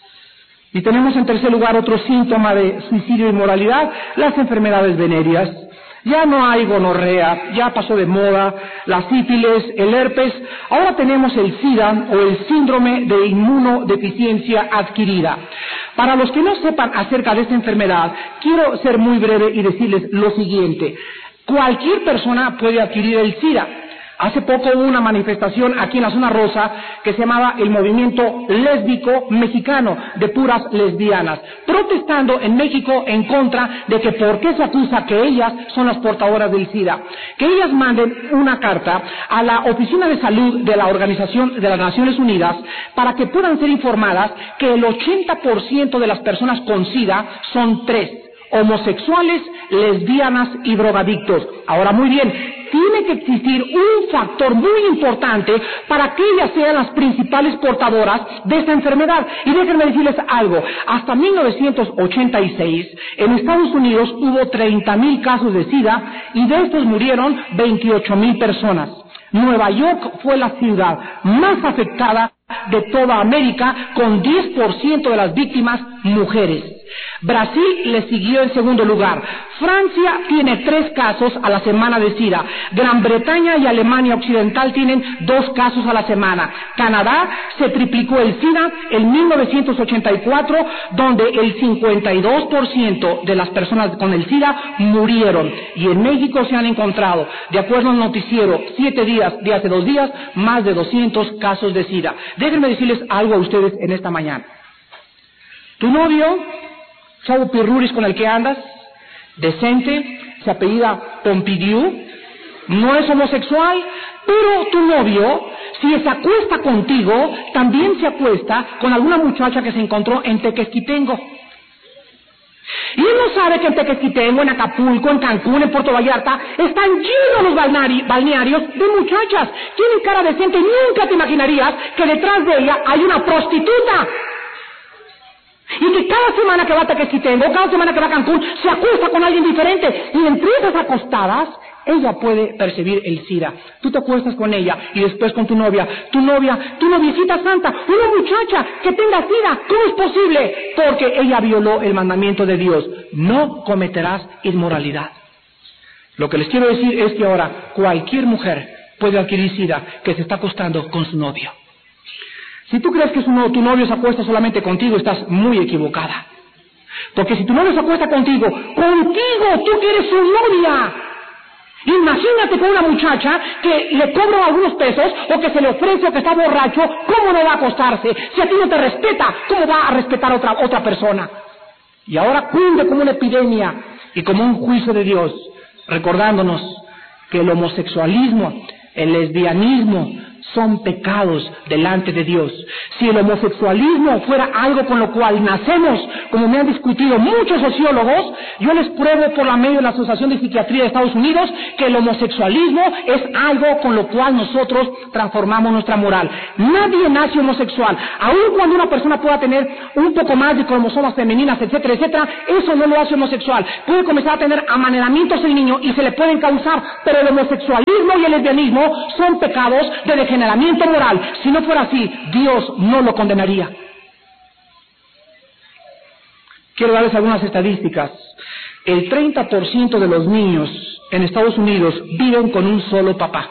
Y tenemos en tercer lugar otro síntoma de suicidio y inmoralidad, las enfermedades venéreas. Ya no hay gonorrea, ya pasó de moda, la sífilis, el herpes, ahora tenemos el SIDA o el síndrome de inmunodeficiencia adquirida. Para los que no sepan acerca de esta enfermedad, quiero ser muy breve y decirles lo siguiente. Cualquier persona puede adquirir el SIDA. Hace poco hubo una manifestación aquí en la zona rosa que se llamaba el Movimiento Lésbico Mexicano de puras lesbianas, protestando en México en contra de que por qué se acusa que ellas son las portadoras del SIDA. Que ellas manden una carta a la Oficina de Salud de la Organización de las Naciones Unidas para que puedan ser informadas que el ochenta por ciento de las personas con SIDA son tres: homosexuales, lesbianas y drogadictos. Ahora, muy bien, tiene que existir un factor muy importante para que ellas sean las principales portadoras de esta enfermedad. Y déjenme decirles algo, hasta mil novecientos ochenta y seis en Estados Unidos hubo treinta mil casos de SIDA y de estos murieron veintiocho mil personas. Nueva York fue la ciudad más afectada de toda América, con diez por ciento de las víctimas mujeres. Brasil le siguió en segundo lugar. Francia tiene tres casos a la semana de SIDA. Gran Bretaña y Alemania Occidental tienen dos casos a la semana. Canadá se triplicó el SIDA en mil novecientos ochenta y cuatro, donde el cincuenta y dos por ciento de las personas con el SIDA murieron. Y en México se han encontrado, de acuerdo al noticiero, siete días de hace dos días, más de doscientos casos de SIDA. Déjenme decirles algo a ustedes en esta mañana. Tu novio, chavo pirruris con el que andas, decente, se apellida Pompidou, no es homosexual, pero tu novio, si se acuesta contigo, también se acuesta con alguna muchacha que se encontró en Tequesquitengo. Y él no sabe que en Tequesquitengo, en Acapulco, en Cancún, en Puerto Vallarta, están llenos los balneari- balnearios de muchachas. Tienen cara decente y nunca te imaginarías que detrás de ella hay una prostituta. Y que cada semana que va a Tequesquitengo, cada semana que va a Cancún, se acuesta con alguien diferente. Y entre esas acostadas, ella puede percibir el SIDA. Tú te acuestas con ella y después con tu novia. Tu novia, tu noviecita santa, una muchacha que tenga SIDA. ¿Cómo es posible? Porque ella violó el mandamiento de Dios. No cometerás inmoralidad. Lo que les quiero decir es que ahora cualquier mujer puede adquirir SIDA que se está acostando con su novio. Si tú crees que su no, tu novio se acuesta solamente contigo, estás muy equivocada. Porque si tu novio se acuesta contigo, contigo, tú que eres su novia. Imagínate con una muchacha que le cobra algunos pesos o que se le ofrece o que está borracho, ¿cómo no va a acostarse? Si a ti no te respeta, ¿cómo va a respetar a otra, otra persona? Y ahora cunde como una epidemia y como un juicio de Dios, recordándonos que el homosexualismo, el lesbianismo, son pecados delante de Dios. Si el homosexualismo fuera algo con lo cual nacemos, como me han discutido muchos sociólogos, yo les pruebo por la medio de la Asociación de Psiquiatría de Estados Unidos que el homosexualismo es algo con lo cual nosotros transformamos nuestra moral. Nadie nace homosexual. Aun cuando una persona pueda tener un poco más de cromosomas femeninas, etcétera, etcétera, eso no lo hace homosexual. Puede comenzar a tener amaneramientos el niño y se le pueden causar, pero el homosexualismo y el lesbianismo son pecados de degeneramiento moral. Si no fuera así, Dios no lo condenaría. Quiero darles algunas estadísticas. El treinta por ciento de los niños en Estados Unidos viven con un solo papá.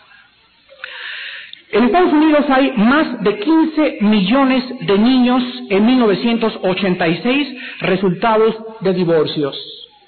En Estados Unidos hay más de quince millones de niños en mil novecientos ochenta y seis resultados de divorcios.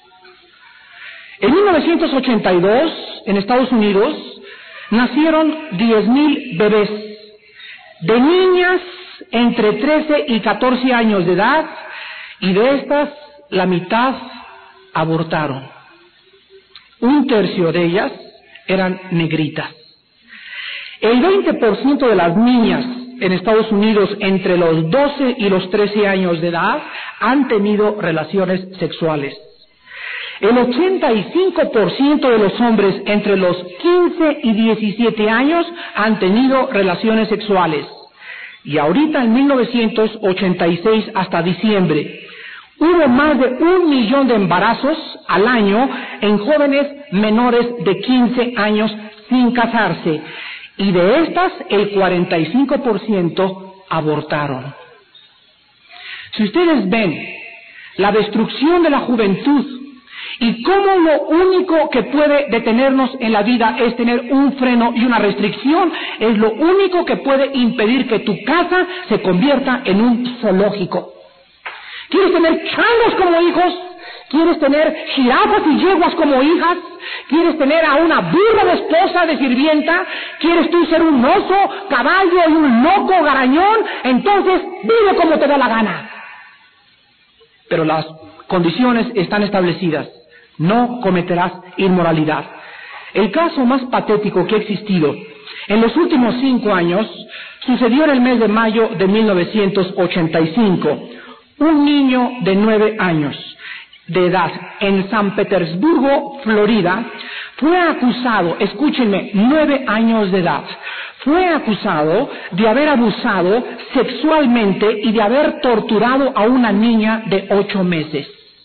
En mil novecientos ochenta y dos, en Estados Unidos, nacieron diez mil bebés de niñas entre trece y catorce años de edad, y de estas, la mitad abortaron. Un tercio de ellas eran negritas. El veinte por ciento de las niñas en Estados Unidos entre los doce y los trece años de edad han tenido relaciones sexuales. El ochenta y cinco por ciento de los hombres entre los quince y diecisiete años han tenido relaciones sexuales. Y ahorita en mil novecientos ochenta y seis hasta diciembre, hubo más de un millón de embarazos al año en jóvenes menores de quince años sin casarse. Y de estas, el cuarenta y cinco por ciento abortaron. Si ustedes ven la destrucción de la juventud y cómo lo único que puede detenernos en la vida es tener un freno y una restricción, es lo único que puede impedir que tu casa se convierta en un zoológico. ¿Quieres tener changos como hijos? ¿Quieres tener jirafas y yeguas como hijas? ¿Quieres tener a una burra de esposa, de sirvienta? ¿Quieres tú ser un oso, caballo y un loco garañón? Entonces vive como te da la gana. Pero las condiciones están establecidas. No cometerás inmoralidad. El caso más patético que ha existido en los últimos cinco años sucedió en el mes de mayo de mil novecientos ochenta y cinco. Un niño de nueve años de edad en San Petersburgo, Florida, fue acusado, escúchenme, nueve años de edad, fue acusado de haber abusado sexualmente y de haber torturado a una niña de ocho meses.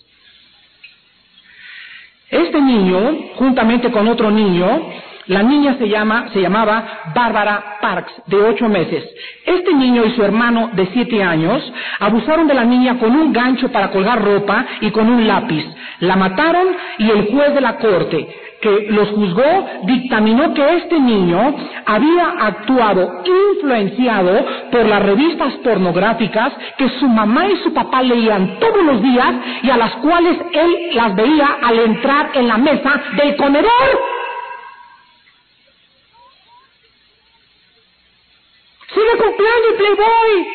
Este niño, juntamente con otro niño, la niña se llama, se llamaba Barbara Parks, de ocho meses. Este niño y su hermano de siete años abusaron de la niña con un gancho para colgar ropa y con un lápiz. La mataron y el juez de la corte, que los juzgó, dictaminó que este niño había actuado influenciado por las revistas pornográficas que su mamá y su papá leían todos los días y a las cuales él las veía al entrar en la mesa del comedor. ¡Sigue cumpliendo el Playboy!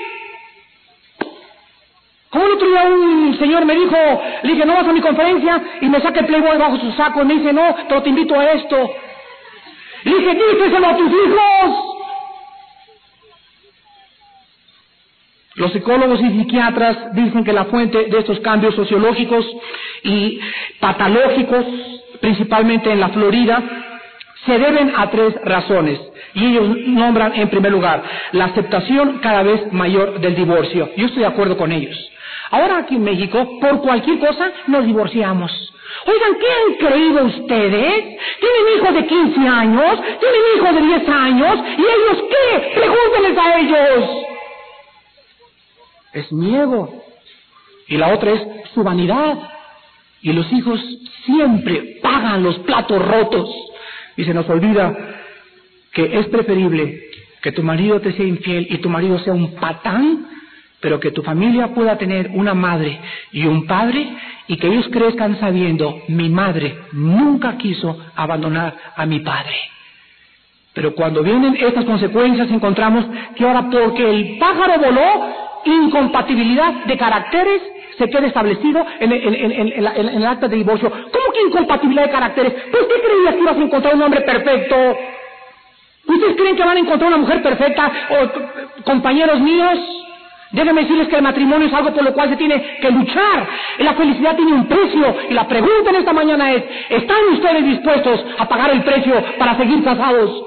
Como el otro día un señor me dijo, le dije, no vas a mi conferencia, y me saca el Playboy bajo su saco, y me dice, no, pero te invito a esto. Le dije, díselo a tus hijos. Los psicólogos y psiquiatras dicen que la fuente de estos cambios sociológicos y patológicos, principalmente en la Florida, se deben a tres razones. Y ellos nombran en primer lugar la aceptación cada vez mayor del divorcio. Yo estoy de acuerdo con ellos. Ahora aquí en México, por cualquier cosa, nos divorciamos. Oigan, ¿qué han creído ustedes? ¿Tienen hijos de quince años? ¿Tienen hijos de diez años? ¿Y ellos qué? Pregúntenles a ellos. Es miedo. Y la otra es su vanidad. Y los hijos siempre pagan los platos rotos. Y se nos olvida que es preferible que tu marido te sea infiel y tu marido sea un patán, pero que tu familia pueda tener una madre y un padre y que ellos crezcan sabiendo, mi madre nunca quiso abandonar a mi padre. Pero cuando vienen estas consecuencias encontramos que ahora porque el pájaro voló, incompatibilidad de caracteres se queda establecido en el, en, en, en, la, en el acta de divorcio. ¿Cómo que incompatibilidad de caracteres? Pues ¿qué creías que ibas a encontrar un hombre perfecto? ¿Ustedes creen que van a encontrar una mujer perfecta o compañeros míos? Déjenme decirles que el matrimonio es algo por lo cual se tiene que luchar. La felicidad tiene un precio. Y la pregunta en esta mañana es, ¿están ustedes dispuestos a pagar el precio para seguir casados?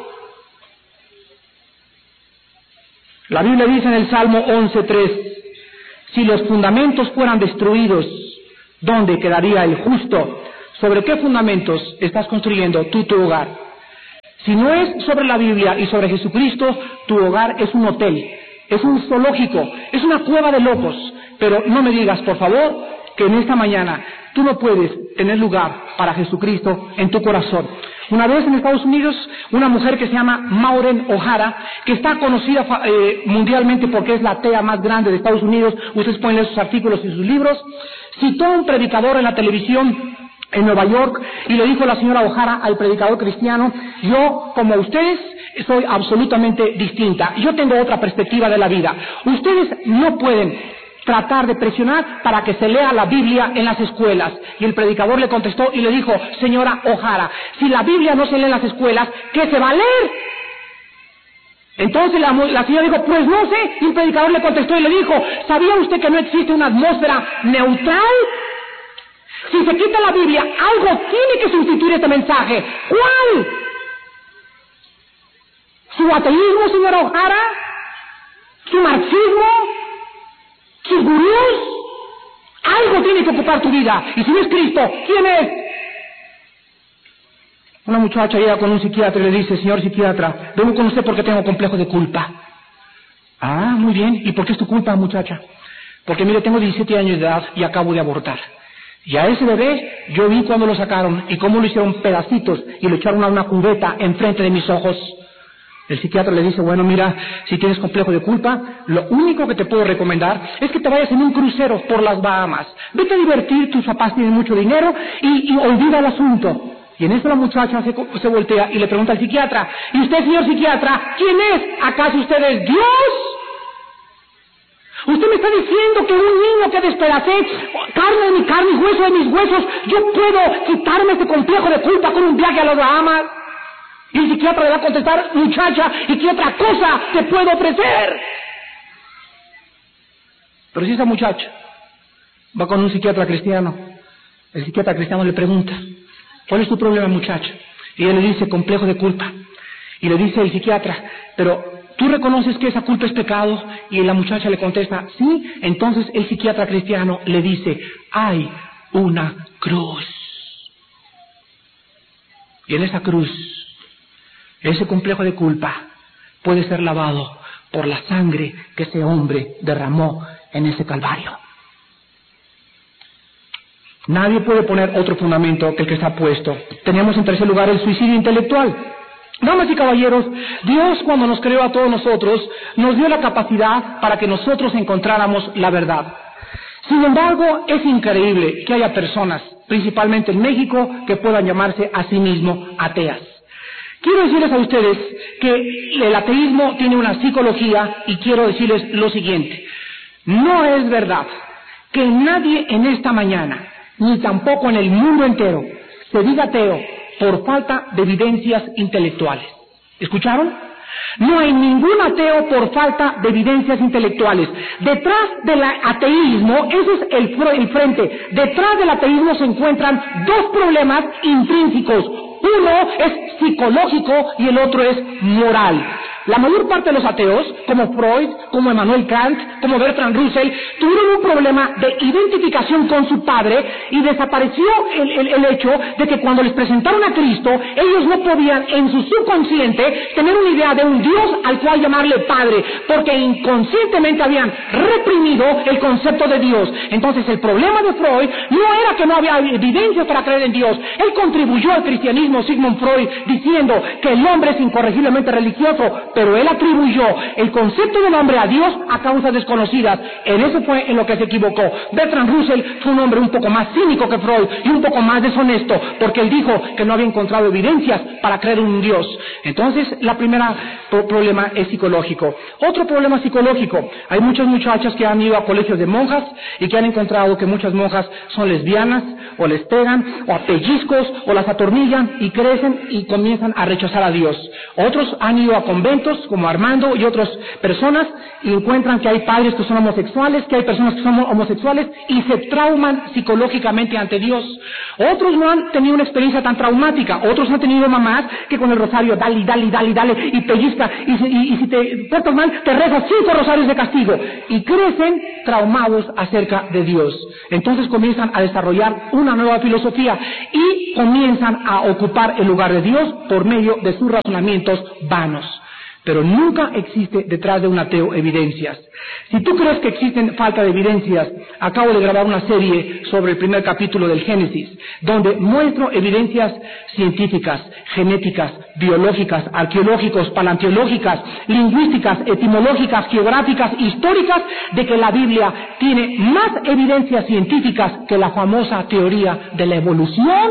La Biblia dice en el Salmo once tres, si los fundamentos fueran destruidos, ¿dónde quedaría el justo? ¿Sobre qué fundamentos estás construyendo tú tu hogar? Si no es sobre la Biblia y sobre Jesucristo, tu hogar es un hotel, es un zoológico, es una cueva de locos. Pero no me digas, por favor, que en esta mañana tú no puedes tener lugar para Jesucristo en tu corazón. Una vez en Estados Unidos, una mujer que se llama Maureen O'Hara, que está conocida eh, mundialmente porque es la atea más grande de Estados Unidos, ustedes pueden leer sus artículos y sus libros, citó a un predicador en la televisión en Nueva York y le dijo a la señora O'Hara al predicador cristiano, yo como ustedes soy absolutamente distinta, yo tengo otra perspectiva de la vida, ustedes no pueden tratar de presionar para que se lea la Biblia en las escuelas. Y el predicador le contestó y le dijo, señora O'Hara, si la Biblia no se lee en las escuelas, ¿qué se va a leer? Entonces la, la señora dijo, pues no sé. Y el predicador le contestó y le dijo, ¿sabía usted que no existe una atmósfera neutral? Si se quita la Biblia, algo tiene que sustituir este mensaje. ¿Cuál? ¿Su ateísmo, señora O'Hara? ¿Su marxismo? ¿Sus gurús? Algo tiene que ocupar tu vida. Y si no es Cristo, ¿quién es? Una muchacha llega con un psiquiatra y le dice, señor psiquiatra, vengo con usted porque tengo complejo de culpa. Ah, muy bien. ¿Y por qué es tu culpa, muchacha? Porque mire, tengo diecisiete años de edad y acabo de abortar. Y a ese bebé yo vi cuando lo sacaron y cómo lo hicieron pedacitos y lo echaron a una cubeta enfrente de mis ojos. El psiquiatra le dice, bueno, mira, si tienes complejo de culpa, lo único que te puedo recomendar es que te vayas en un crucero por las Bahamas. Vete a divertir, tus papás tienen mucho dinero y, y olvida el asunto. Y en eso la muchacha se, se voltea y le pregunta al psiquiatra, ¿y usted, señor psiquiatra, quién es? ¿Acaso usted es Dios? Usted me está diciendo que un niño que despedacé, carne de mi carne y hueso de mis huesos, yo puedo quitarme este complejo de culpa con un viaje a las Bahamas. Y el psiquiatra le va a contestar, muchacha, ¿y qué otra cosa te puedo ofrecer? Pero si esa muchacha va con un psiquiatra cristiano, el psiquiatra cristiano le pregunta, ¿cuál es tu problema, muchacha? Y ella le dice, complejo de culpa. Y le dice el psiquiatra, pero ¿tú reconoces que esa culpa es pecado? Y la muchacha le contesta, sí. Entonces el psiquiatra cristiano le dice, hay una cruz. Y en esa cruz, ese complejo de culpa puede ser lavado por la sangre que ese hombre derramó en ese Calvario. Nadie puede poner otro fundamento que el que está puesto. Tenemos en tercer lugar el suicidio intelectual. Damas y caballeros, Dios cuando nos creó a todos nosotros, nos dio la capacidad para que nosotros encontráramos la verdad. Sin embargo, es increíble que haya personas, principalmente en México, que puedan llamarse a sí mismos ateas. Quiero decirles a ustedes que el ateísmo tiene una psicología y quiero decirles lo siguiente. No es verdad que nadie en esta mañana, ni tampoco en el mundo entero, se diga ateo por falta de evidencias intelectuales. ¿Escucharon? No hay ningún ateo por falta de evidencias intelectuales. Detrás del ateísmo, ese es el, el frente, detrás del ateísmo se encuentran dos problemas intrínsecos. Uno es psicológico y el otro es moral. La mayor parte de los ateos, como Freud, como Immanuel Kant, como Bertrand Russell, tuvieron un problema de identificación con su padre y desapareció el, el, el hecho de que cuando les presentaron a Cristo, ellos no podían en su subconsciente tener una idea de un Dios al cual llamarle Padre, porque inconscientemente habían reprimido el concepto de Dios. Entonces el problema de Freud no era que no había evidencia para creer en Dios. Él contribuyó al cristianismo, Sigmund Freud, diciendo que el hombre es incorregiblemente religioso, pero él atribuyó el concepto del hombre a Dios a causas desconocidas. En eso fue en lo que se equivocó. Bertrand Russell fue un hombre un poco más cínico que Freud y un poco más deshonesto, porque él dijo que no había encontrado evidencias para creer en un Dios. Entonces, la primera pro problema es psicológico. Otro problema psicológico, hay muchas muchachas que han ido a colegios de monjas y que han encontrado que muchas monjas son lesbianas, o les pegan, o a pellizcos, o las atornillan y crecen y comienzan a rechazar a Dios. Otros han ido a conventos, como Armando y otras personas, y encuentran que hay padres que son homosexuales, que hay personas que son homosexuales, y se trauman psicológicamente ante Dios. Otros no han tenido una experiencia tan traumática, otros han tenido mamás que con el rosario, dale, dale, dale, dale, y pellizca, y, y, y si te portas mal, te rezas cinco rosarios de castigo, y crecen traumados acerca de Dios. Entonces comienzan a desarrollar una nueva filosofía y comienzan a ocupar el lugar de Dios por medio de sus razonamientos vanos. Pero nunca existe detrás de un ateo evidencias. Si tú crees que existen falta de evidencias, acabo de grabar una serie sobre el primer capítulo del Génesis, donde muestro evidencias científicas, genéticas, biológicas, arqueológicas, paleontológicas, lingüísticas, etimológicas, geográficas, históricas, de que la Biblia tiene más evidencias científicas que la famosa teoría de la evolución.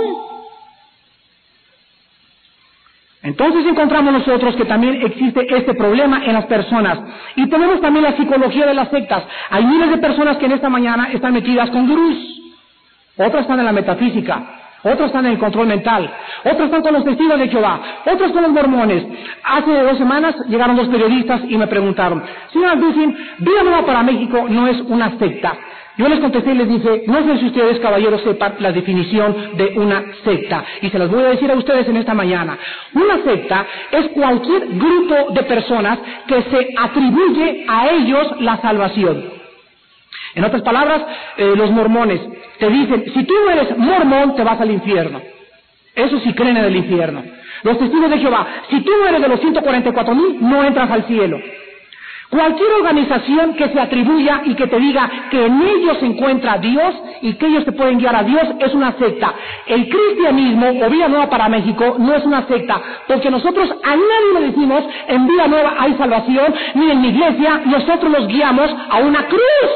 Entonces encontramos nosotros que también existe este problema en las personas. Y tenemos también la psicología de las sectas. Hay miles de personas que en esta mañana están metidas con gurús. Otras están en la metafísica. Otros están en el control mental. Otros están con los testigos de Jehová. Otros con los mormones. Hace dos semanas llegaron dos periodistas y me preguntaron, señora Dusin, Vida Nueva para México no es una secta. Yo les contesté y les dije, no sé si ustedes, caballeros, sepan la definición de una secta. Y se las voy a decir a ustedes en esta mañana. Una secta es cualquier grupo de personas que se atribuye a ellos la salvación. En otras palabras, eh, los mormones te dicen, si tú eres mormón, te vas al infierno. Eso sí creen en el infierno. Los testigos de Jehová, si tú no eres de los ciento cuarenta y cuatro mil, no entras al cielo. Cualquier organización que se atribuya y que te diga que en ellos se encuentra Dios y que ellos te pueden guiar a Dios es una secta. El cristianismo o Vida Nueva para México no es una secta, porque nosotros a nadie le decimos en Vida Nueva hay salvación, ni en mi iglesia, nosotros los guiamos a una cruz.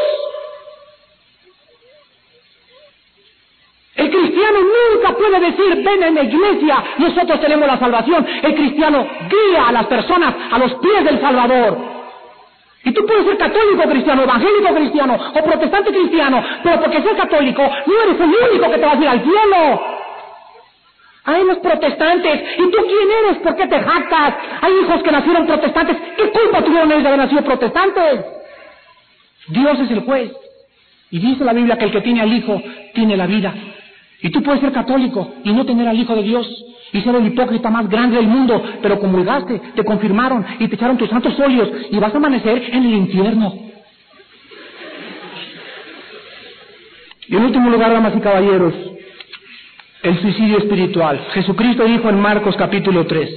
El cristiano nunca puede decir, ven en la iglesia, nosotros tenemos la salvación. El cristiano guía a las personas a los pies del Salvador. Y tú puedes ser católico cristiano, evangélico cristiano o protestante cristiano, pero porque seas católico no eres el único que te va a ir al cielo. Hay los protestantes, ¿y tú quién eres? ¿Por qué te jactas? Hay hijos que nacieron protestantes, ¿qué culpa tuvieron ellos de haber nacido protestantes? Dios es el juez, y dice la Biblia que el que tiene al Hijo tiene la vida. Y tú puedes ser católico y no tener al Hijo de Dios, y ser el hipócrita más grande del mundo, pero comulgaste, te confirmaron y te echaron tus santos óleos y vas a amanecer en el infierno. Y en último lugar, damas y caballeros, el suicidio espiritual. Jesucristo dijo en Marcos capítulo tres,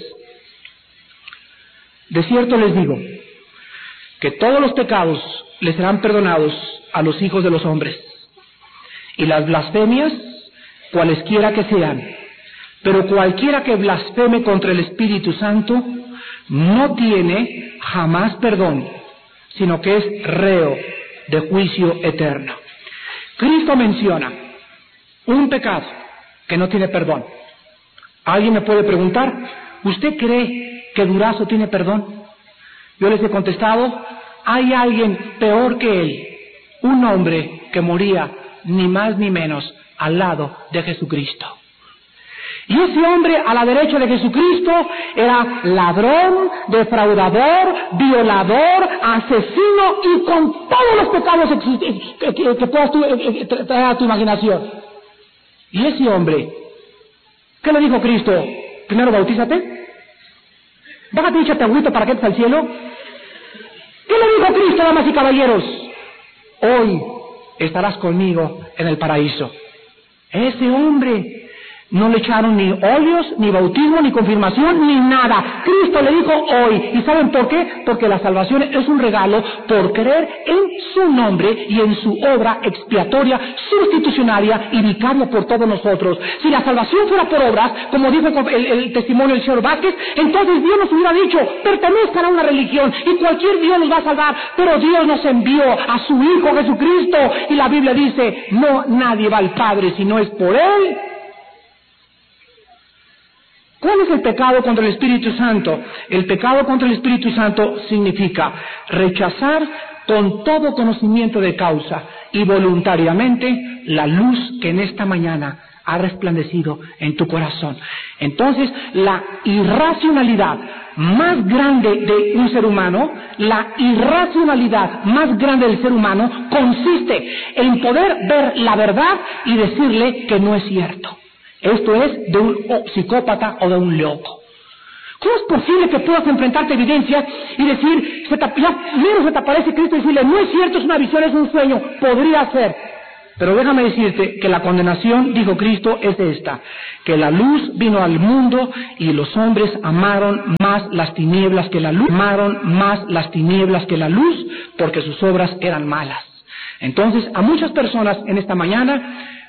de cierto les digo, que todos los pecados les serán perdonados a los hijos de los hombres, y las blasfemias, cualesquiera que sean. Pero cualquiera que blasfeme contra el Espíritu Santo no tiene jamás perdón, sino que es reo de juicio eterno. Cristo menciona un pecado que no tiene perdón. ¿Alguien me puede preguntar, ¿usted cree que Durazo tiene perdón? Yo les he contestado, hay alguien peor que él, un hombre que moría ni más ni menos al lado de Jesucristo. Y ese hombre a la derecha de Jesucristo era ladrón, defraudador, violador, asesino y con todos los pecados que, que, que puedas tú, eh, traer a tu imaginación. Y ese hombre, ¿qué le dijo Cristo? Primero bautízate, bájate y échate agüita para que entres al cielo. ¿Qué le dijo Cristo, damas y caballeros? Hoy estarás conmigo en el paraíso. Ese hombre no le echaron ni óleos, ni bautismo, ni confirmación, ni nada. Cristo le dijo hoy. ¿Y saben por qué? Porque la salvación es un regalo por creer en su nombre y en su obra expiatoria, sustitucionaria y vicaria por todos nosotros. Si la salvación fuera por obras, como dijo el, el testimonio del señor Vázquez, entonces Dios nos hubiera dicho, pertenezcan a una religión y cualquier Dios nos va a salvar. Pero Dios nos envió a su Hijo Jesucristo y la Biblia dice, no, nadie va al Padre si no es por Él. ¿Cuál es el pecado contra el Espíritu Santo? El pecado contra el Espíritu Santo significa rechazar con todo conocimiento de causa y voluntariamente la luz que en esta mañana ha resplandecido en tu corazón. Entonces, la irracionalidad más grande de un ser humano, la irracionalidad más grande del ser humano consiste en poder ver la verdad y decirle que no es cierto. Esto es de un psicópata o de un loco. ¿Cómo es posible que puedas enfrentarte a evidencias y decir, se te, ya menos se te aparece Cristo y decirle, no es cierto, es una visión, es un sueño? Podría ser. Pero déjame decirte que la condenación, dijo Cristo, es esta, que la luz vino al mundo y los hombres amaron más las tinieblas que la luz, amaron más las tinieblas que la luz, porque sus obras eran malas. Entonces, a muchas personas en esta mañana